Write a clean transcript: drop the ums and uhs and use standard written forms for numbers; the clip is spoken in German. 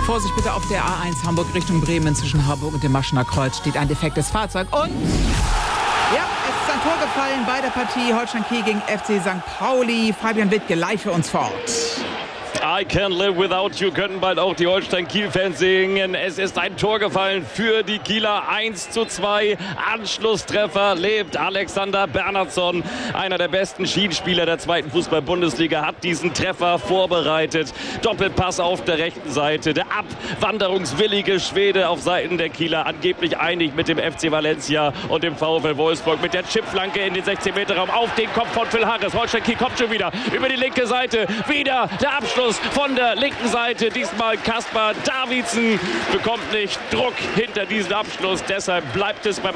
Vorsicht bitte auf der A1 Hamburg Richtung Bremen zwischen Harburg und dem Maschener Kreuz steht ein defektes Fahrzeug und... Ja, es ist ein Tor gefallen bei der Partie Holstein Kiel gegen FC St. Pauli. Fabian Wittke live für uns vor Ort. I Can't Live Without You können bald auch die Holstein-Kiel-Fans singen. Es ist ein Tor gefallen für die Kieler. 1:2. Anschlusstreffer lebt Alexander Bernhardsson. Einer der besten Schienenspieler der zweiten Fußball-Bundesliga hat diesen Treffer vorbereitet. Doppelpass auf der rechten Seite. Der abwanderungswillige Schwede auf Seiten der Kieler. Angeblich einig mit dem FC Valencia und dem VfL Wolfsburg. Mit der Chipflanke in den 16-Meter-Raum auf den Kopf von Phil Harris. Holstein-Kiel kommt schon wieder über die linke Seite. Wieder der Abschluss von der linken Seite. Diesmal Kaspar Davidsen bekommt nicht Druck hinter diesen Abschluss. Deshalb bleibt es beim